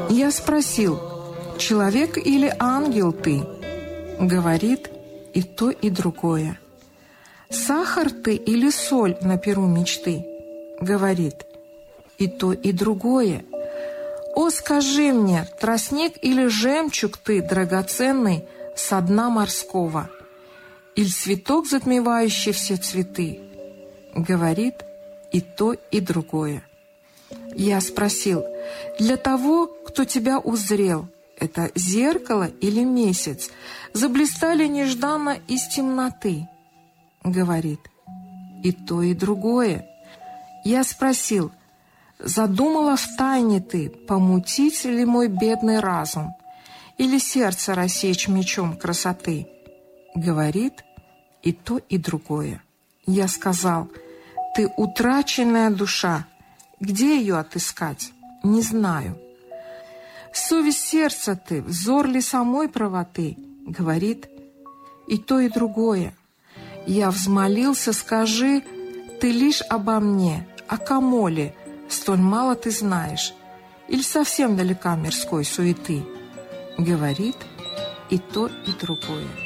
Я спросил: человек или ангел ты? Говорит: и то, и другое. Сахар ты или соль на перу мечты? Говорит: и то, и другое. О, скажи мне, тростник или жемчуг ты, драгоценный, со дна морского? Или цветок, затмевающий все цветы? Говорит: и то, и другое. Я спросил: для того, кто тебя узрел, это зеркало или месяц, заблистали нежданно из темноты? Говорит: и то, и другое. Я спросил: задумала втайне ты помутить ли мой бедный разум или сердце рассечь мечом красоты? Говорит: и то, и другое. Я сказал: ты утраченная душа, где ее отыскать? Не знаю. Совесть сердца ты, взор ли самой правоты? Говорит: и то, и другое. Я взмолился: скажи ты лишь обо мне, о Камоле, столь мало ты знаешь, или совсем далека мирской суеты? Говорит: и то, и другое.